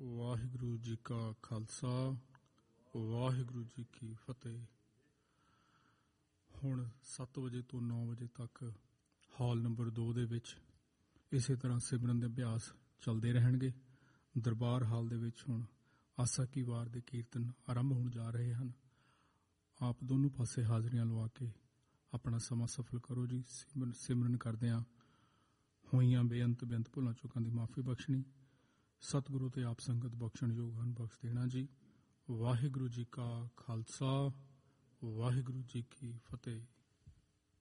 ਵਾਹਿਗੁਰੂ ਜੀ ਕਾ ਖਾਲਸਾ ਵਾਹਿਗੁਰੂ ਜੀ ਕੀ ਫਤਿਹ। ਹੁਣ 7 ਵਜੇ ਤੋਂ 9 ਵਜੇ ਤੱਕ ਹਾਲ ਨੰਬਰ 2 ਦੇ ਵਿੱਚ ਇਸੇ ਤਰ੍ਹਾਂ ਸਿਮਰਨ ਦੇ ਅਭਿਆਸ ਚੱਲਦੇ ਰਹਿਣਗੇ। ਦਰਬਾਰ ਹਾਲ ਦੇ ਵਿੱਚ ਹੁਣ ਆਸਾ ਕੀ ਵਾਰ ਦੇ ਕੀਰਤਨ ਆਰੰਭ ਹੋਣ ਜਾ ਰਹੇ ਹਨ। ਆਪ ਦੋਨੋਂ ਪਾਸੇ ਹਾਜ਼ਰੀਆਂ ਲਵਾ ਕੇ ਆਪਣਾ ਸਮਾਂ ਸਫਲ ਕਰੋ ਜੀ। ਸਿਮਰਨ ਕਰਦਿਆਂ ਹੋਈਆਂ ਬੇਅੰਤ ਭੁੱਲਾਂ ਚੁੱਕਾਂ ਦੀ ਮਾਫੀ ਬਖਸ਼ਣੀ, ਸਤਿਗੁਰੂ ਤੇ ਆਪ ਸੰਗਤ ਬਖਸ਼ਣਯੋਗ ਹਨ, ਬਖਸ਼ ਦੇਣਾ ਜੀ। ਵਾਹਿਗੁਰੂ ਜੀ ਕਾ ਖਾਲਸਾ ਵਾਹਿਗੁਰੂ ਜੀ ਕੀ ਫਤਿਹ।